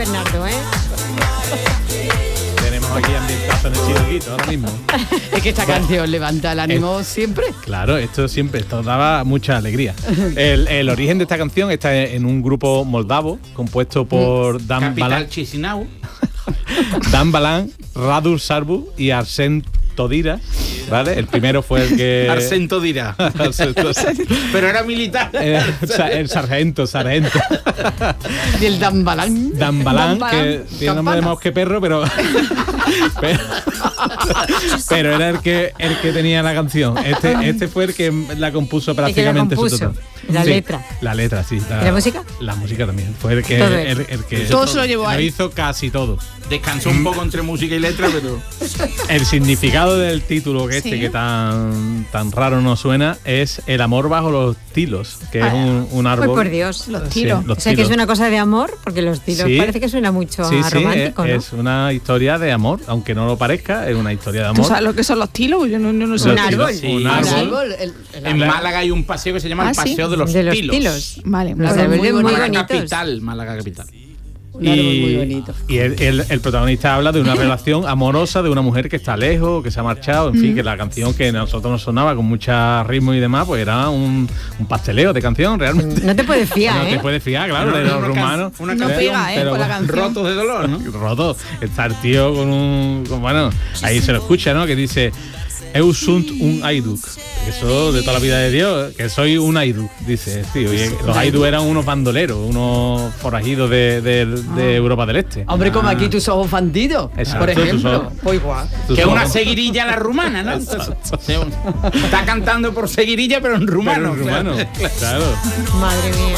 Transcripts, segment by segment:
Bernardo, ¿eh? Tenemos aquí ambientazo en el chiringuito ahora mismo. Es que esta canción levanta el ánimo siempre. Claro, esto daba mucha alegría. El origen de esta canción está en un grupo moldavo compuesto por Dan Balan, Chisinau, Dan Balan, Radu Sarbu y Arsen Todira, ¿vale? El primero fue el que... Arsen Todira. Pero era militar. El sargento. Y el Dan Balan. Dan Balan, que tiene nombre de mouse que perro, pero era el que tenía la canción. Este fue el que la compuso prácticamente su total. La letra. La letra, sí. ¿Y la música? La música también. Fue el que todo se lo llevó ahí. Lo hizo casi todo. Descansó un poco entre música y letra, pero... El significado del título que tan raro nos suena es el amor bajo los tilos, que es un árbol. Pues por Dios, los tilos. O sea, que es una cosa de amor, porque los tilos parece que suena mucho a romántico, ¿no? Es una historia de amor, aunque no lo parezca, es una historia de amor. ¿Tú sabes lo que son los tilos? Yo no sé. Un árbol. Sí, un árbol. En Málaga hay un paseo que se llama el Paseo de los Tilos. Vale, los árboles muy Málaga bonitos. capital, Málaga capital. Un árbol muy bonito. Y el protagonista habla de una relación amorosa de una mujer que está lejos, que se ha marchado, en fin, que la canción que a nosotros nos sonaba con mucho ritmo y demás, pues era un pasteleo de canción, realmente. No te puedes fiar, No te puedes fiar, claro, de los rumanos. Una No pega, con la canción. Rotos de dolor, ¿no? Roto. Está el tío bueno, ahí se lo escucha, ¿no? Que dice... Eu sunt un Aiduk. Eso de toda la vida de Dios, que soy un Aiduk, dice, tío. Y los Aiduk eran unos bandoleros, unos forajidos de Europa del Este. Hombre, como aquí tus ojos bandidos, por ejemplo. Pues igual. Que es una seguirilla la rumana, ¿no? Está cantando por seguirilla, pero en rumano. Claro. Madre mía.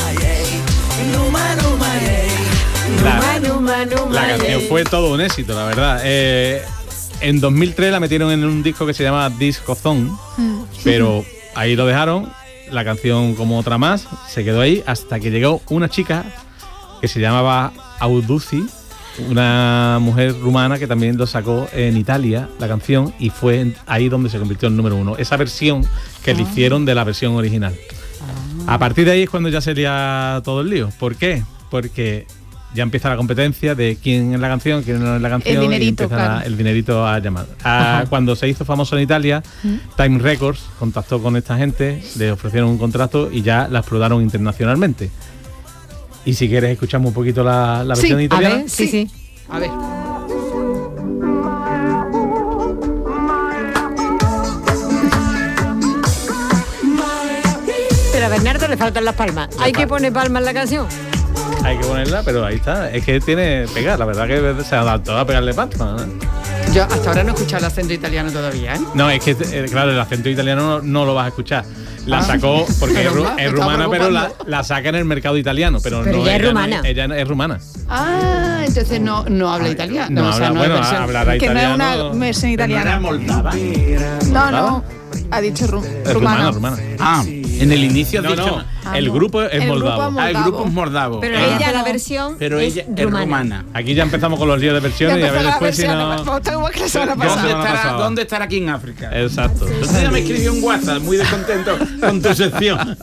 La canción fue todo un éxito, la verdad. En 2003 la metieron en un disco que se llama Disco Zone, pero ahí lo dejaron. La canción, como otra más, se quedó ahí hasta que llegó una chica que se llamaba Auduzi, una mujer rumana que también lo sacó en Italia, la canción, y fue ahí donde se convirtió en número 1. Esa versión que le hicieron de la versión original. A partir de ahí es cuando ya sería todo el lío. ¿Por qué? Porque ya empieza la competencia de quién es la canción, quién no es la canción. El dinerito, y empieza el dinerito a llamar. Cuando se hizo famoso en Italia, Time Records contactó con esta gente, le ofrecieron un contrato y ya la explotaron internacionalmente. Y si quieres escuchamos un poquito la versión italiana. A ver, sí. A ver. Pero a Bernardo le faltan las palmas. ¿Hay que poner palmas en la canción? Hay que ponerla, pero ahí está. Es que tiene pegar, la verdad que se adaptó a pegarle palmas, ¿no? Yo hasta ahora no he escuchado el acento italiano todavía, ¿eh? No, es que, claro, el acento italiano no lo vas a escuchar. La sacó porque es rumana, pero la saca en el mercado italiano. Pero no, ella es rumana. Ella es rumana. Ah, entonces no habla italiano. No, hablará que italiano. no es una versión italiana. Moldava. No. Ha dicho rumana. Ah, en el inicio has dicho... El grupo es moldavo. El grupo es moldavo. Pero ella, la versión pero es ella es rumana. Aquí ya empezamos con los líos de versiones y a ver después si no... Igual que la semana pasada. ¿Dónde estará aquí en África? Exacto. Entonces ya me escribió un WhatsApp muy descontento con tu sección.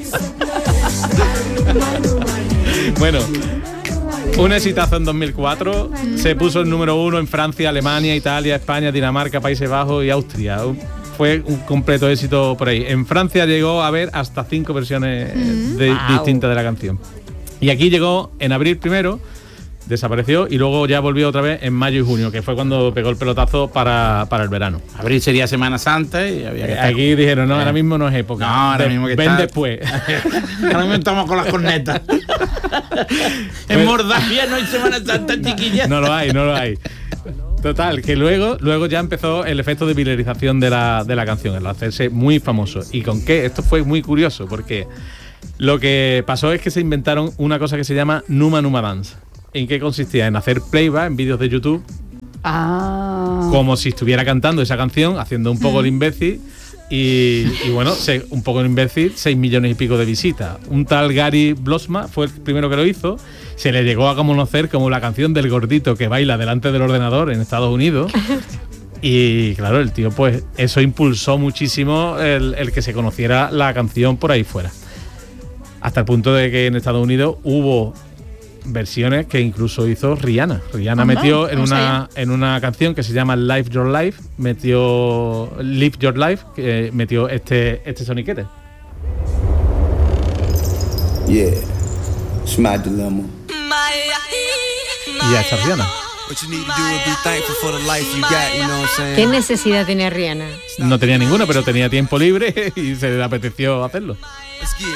Bueno, un exitazo en 2004. Se puso el número 1 en Francia, Alemania, Italia, España, Dinamarca, Países Bajos y Austria. Fue un completo éxito por ahí. En Francia llegó a haber hasta 5 versiones distintas de la canción. Y aquí llegó en abril primero, desapareció y luego ya volvió otra vez en mayo y junio, que fue cuando pegó el pelotazo para el verano. Abril sería Semana Santa y había que estar... Aquí dijeron, no, ahora mismo no es época. No, ahora mismo que ven después. Ahora mismo estamos con las cornetas. En Mordavia no hay Semana Santa, chiquilla. No lo hay. Total, que luego ya empezó el efecto de viralización de la canción, el hacerse muy famoso. ¿Y con qué? Esto fue muy curioso, porque lo que pasó es que se inventaron una cosa que se llama Numa Numa Dance. ¿En qué consistía? En hacer playback en vídeos de YouTube, como si estuviera cantando esa canción, haciendo un poco el imbécil. Y bueno, un poco el imbécil, 6 millones y pico de visitas. Un tal Gary Blosma fue el primero que lo hizo. Se le llegó a conocer como la canción del gordito que baila delante del ordenador en Estados Unidos. Y claro, el tío, pues eso impulsó muchísimo el que se conociera la canción por ahí fuera. Hasta el punto de que en Estados Unidos hubo versiones que incluso hizo Rihanna. Rihanna metió en una canción que se llama Live Your Life, metió Live Your Life, que metió este soniquete. Yeah, it's my dilemma. Y ya está Rihanna. ¿Qué necesidad tenía Rihanna? No tenía ninguna, pero tenía tiempo libre y se le apeteció hacerlo.